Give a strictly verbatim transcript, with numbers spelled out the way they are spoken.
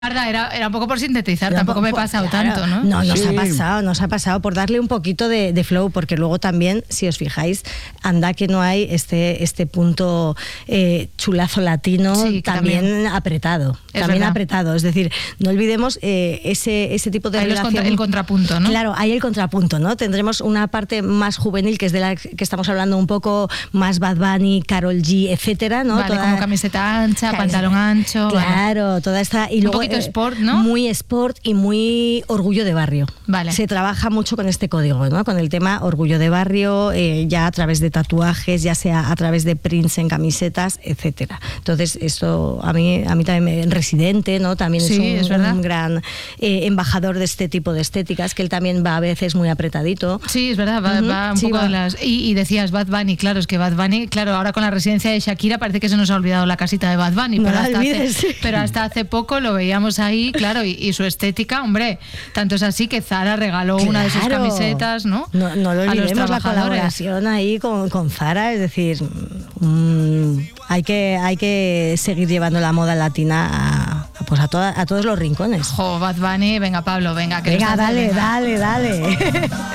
Era, era un poco por sintetizar, Pero tampoco me he pues, pasado claro, tanto, ¿no? No, nos Sí. ha pasado, nos ha pasado por darle un poquito de, de flow, porque luego también, si os fijáis, anda que no hay este, este punto eh, chulazo latino, Sí, también, también. apretado, Es también verdad. apretado. Es decir, no olvidemos eh, ese, ese tipo de Hay los relación. contra- el contrapunto, ¿no? Claro, hay el contrapunto, ¿no? Tendremos una parte más juvenil, que es de la que estamos hablando un poco, más Bad Bunny, Karol G, etcétera, ¿no? Vale, Toda- como camiseta ancha, Claro, pantalón ancho. vale. Claro, toda esta. Y Un luego, poquito eh, sport, ¿no? Muy sport y muy orgullo de barrio. Vale. Se trabaja mucho con este código, ¿no? Con el tema orgullo de barrio, eh, ya a través de tatuajes, ya sea a través de prints en camisetas, etcétera. Entonces, esto a mí, a mí también, me- Residente, ¿no? También Sí, es es un, verdad. un gran eh, embajador de este tipo de estéticas, que él también va a veces muy apretadito. Sí, es verdad, va, Ujú, va un sí, poco va. de las... Y, y decías Bad Bunny, claro, es que Bad Bunny, claro, ahora con la residencia de Shakira parece que se nos ha olvidado la casita de Bad Bunny, No pero, la hasta olvides, hace, sí. pero hasta hace poco lo veíamos ahí, claro, y, y su estética, hombre, tanto es así que Zara regaló una de sus Claro. camisetas, ¿no? No, no lo A los olvidemos, la trabajadores. colaboración ahí con, con Zara, es decir, mm, hay, que, hay que seguir llevando la moda latina a, a, pues a, toda- a todos los rincones. Jo, Bad Bunny, venga Pablo, venga, que lo Venga, estás- dale, venga. dale, dale.